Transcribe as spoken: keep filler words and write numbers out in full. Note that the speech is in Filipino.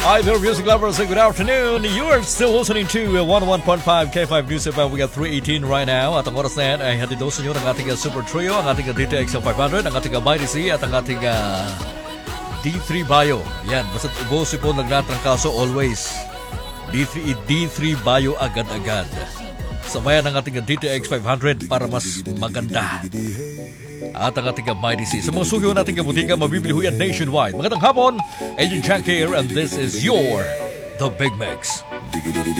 Hi there, music lovers, and good afternoon. You are still listening to uh, one oh one point five K five News F M. We got three eighteen right now. At ang oras na yan ay hatid daw sa inyo ng ating uh, Super Trio, ang ating uh, D T X five hundred, ang ating uh, Mighty C, at ang ating uh, D three Bio. Yan, basta't ugosi po nagnatrangkaso always. D three, D three Bio agad-agad. Sabayan ang ating uh, D T X five hundred para mas maganda. At ang ating uh, Mighty C. Sa mga sugyo nating kabutika, mabibili ho yan nationwide. Magandang hapon, Agent Jack here, and this is your The Big Mix.